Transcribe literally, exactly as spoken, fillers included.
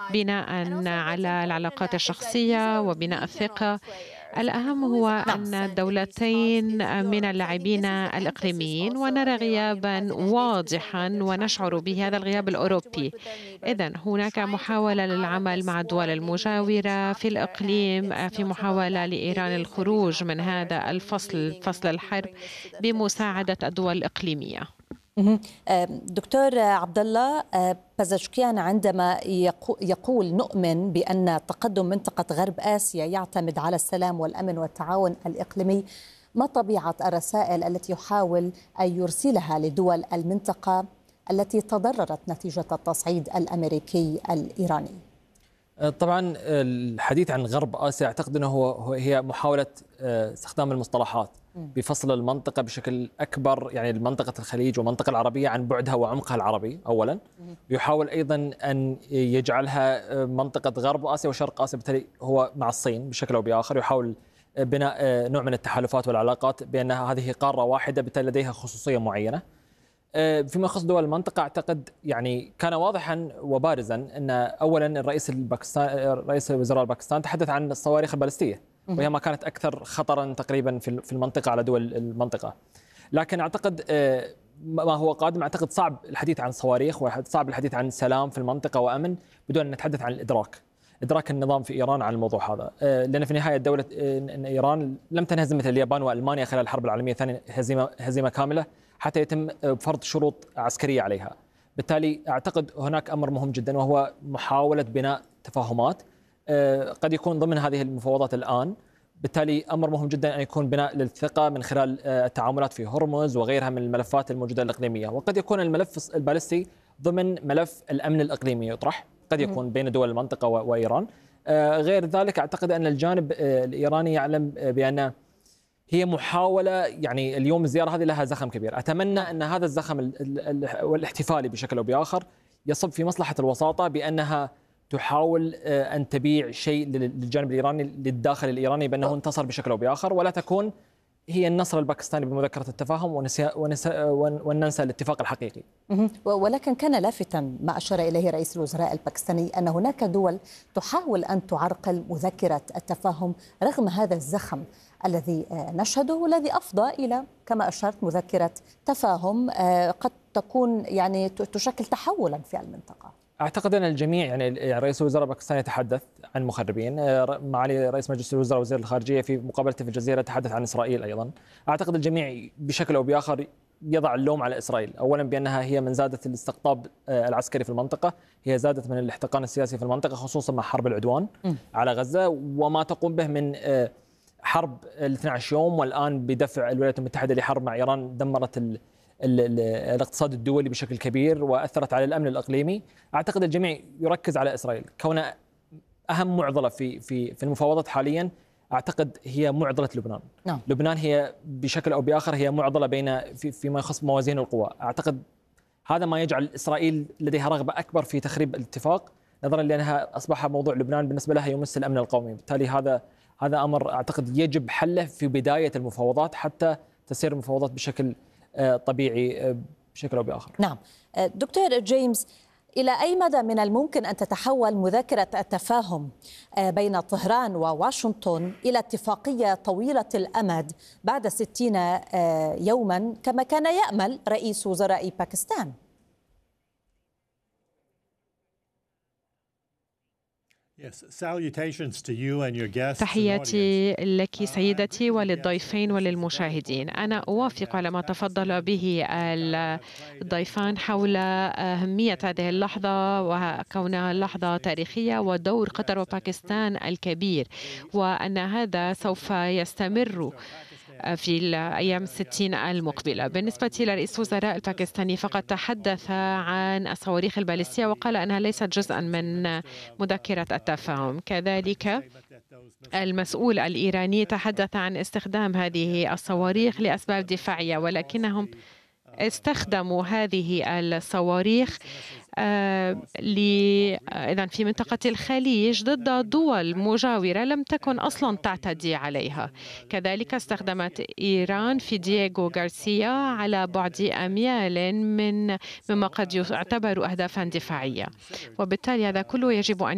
بناء على العلاقات الشخصية وبناء الثقة. الأهم هو نعم. أن الدولتين من اللاعبين الإقليميين، ونرى غيابا واضحا ونشعر بهذا الغياب الأوروبي. إذن هناك محاولة للعمل مع الدول المجاورة في الإقليم، في محاولة لإيران الخروج من هذا الفصل، فصل الحرب، بمساعدة الدول الإقليمية. مهم. آم، دكتور عبد الله، آه، بازشكيان عندما يقو- يقول نؤمن بأن تقدم منطقة غرب آسيا يعتمد على السلام والأمن والتعاون الإقليمي، ما طبيعة الرسائل التي يحاول أن يرسلها لدول المنطقة التي تضررت نتيجة التصعيد الأمريكي الإيراني؟ طبعا الحديث عن غرب آسيا أعتقد أنه هو هو- هي محاولة آه، استخدام المصطلحات بفصل المنطقة بشكل أكبر، يعني منطقة الخليج والمنطقة العربية عن بعدها وعمقها العربي أولا. يحاول أيضا أن يجعلها آه، منطقة غرب آسيا وشرق آسيا، بالتالي هو مع الصين بشكل أو بآخر يحاول آه، بناء آه، نوع من التحالفات والعلاقات بأنها هذه قارة واحدة، بالتالي لديها خصوصية معينة. فيما يخص دول المنطقة أعتقد يعني كان واضحا وبارزا أن أولا الرئيس الباكستان رئيس وزراء الباكستان تحدث عن الصواريخ البالستية، وهي ما كانت أكثر خطرا تقريبا في في المنطقة على دول المنطقة. لكن أعتقد ما هو قادم، أعتقد صعب الحديث عن صواريخ وصعب الحديث عن سلام في المنطقة وأمن بدون أن نتحدث عن الإدراك إدراك النظام في إيران عن الموضوع هذا، لأن في النهاية دولة إن إيران لم تنهزم مثل اليابان وألمانيا خلال الحرب العالمية الثانية هزيمة هزيمة كاملة حتى يتم فرض شروط عسكرية عليها. بالتالي أعتقد هناك أمر مهم جدا، وهو محاولة بناء تفاهمات قد يكون ضمن هذه المفاوضات الآن. بالتالي أمر مهم جدا أن يكون بناء للثقة من خلال التعاملات في هرمز وغيرها من الملفات الموجودة الإقليمية، وقد يكون الملف البالستي ضمن ملف الأمن الإقليمي يطرح، قد يكون بين دول المنطقة وإيران. غير ذلك أعتقد أن الجانب الإيراني يعلم بأن هي محاولة، يعني اليوم الزيارة هذه لها زخم كبير. أتمنى أن هذا الزخم والاحتفالي بشكل أو بآخر يصب في مصلحة الوساطة، بأنها تحاول أن تبيع شيء للجانب الإيراني للداخل الإيراني بأنه انتصر بشكل أو بآخر، ولا تكون هي النصر الباكستاني بمذكرة التفاهم وننسى الاتفاق الحقيقي. ولكن كان لافتا ما أشار إليه رئيس الوزراء الباكستاني أن هناك دول تحاول أن تعرقل مذكرة التفاهم رغم هذا الزخم الذي نشهده، والذي أفضى إلى كما أشرت مذكرة تفاهم قد تكون يعني تشكل تحولا في المنطقة. أعتقد أن الجميع، يعني رئيس الوزراء الباكستاني يتحدث عن مخربين، معالي رئيس مجلس الوزراء وزير الخارجية في مقابلته في الجزيرة تحدث عن إسرائيل أيضا. أعتقد الجميع بشكل أو بآخر يضع اللوم على إسرائيل، أولا بأنها هي من زادت الاستقطاب العسكري في المنطقة، هي زادت من الاحتقان السياسي في المنطقة خصوصا مع حرب العدوان م. على غزة وما تقوم به من حرب الاثني عشر يوم، والآن بدفع الولايات المتحدة لحرب مع إيران دمرت ال ال ال الاقتصاد الدولي بشكل كبير وأثرت على الأمن الإقليمي. أعتقد الجميع يركز على إسرائيل كون أهم معضلة في في في المفاوضات حاليا. أعتقد هي معضلة لبنان. نعم. لبنان هي بشكل أو بآخر هي معضلة بين في فيما يخص موازين القوى. أعتقد هذا ما يجعل إسرائيل لديها رغبة أكبر في تخريب الاتفاق، نظرا لأنها أصبح موضوع لبنان بالنسبة لها يمس الأمن القومي. بالتالي هذا هذا أمر أعتقد يجب حله في بداية المفاوضات حتى تسير المفاوضات بشكل طبيعي بشكل أو بآخر. نعم. دكتور جيمس، إلى أي مدى من الممكن أن تتحول مذاكرة التفاهم بين طهران وواشنطن إلى اتفاقية طويلة الأمد بعد ستين يوما كما كان يأمل رئيس وزراء باكستان؟ تحياتي لك سيدتي وللضيفين وللمشاهدين. أنا أوافق على ما تفضل به الضيفان حول أهمية هذه اللحظة وكونها لحظة تاريخية ودور قطر وباكستان الكبير، وأن هذا سوف يستمر في الأيام الستين المقبلة. بالنسبة لرئيس وزراء الباكستاني فقد تحدث عن الصواريخ البالستية وقال أنها ليست جزءا من مذكرة التفاهم. كذلك المسؤول الإيراني تحدث عن استخدام هذه الصواريخ لأسباب دفاعية، ولكنهم استخدموا هذه الصواريخ إذن في منطقة الخليج ضد دول مجاورة لم تكن أصلا تعتدي عليها. كذلك استخدمت إيران في دييغو غارسيا على بعد أميال من مما قد يعتبر أهدافا دفاعية، وبالتالي هذا كله يجب أن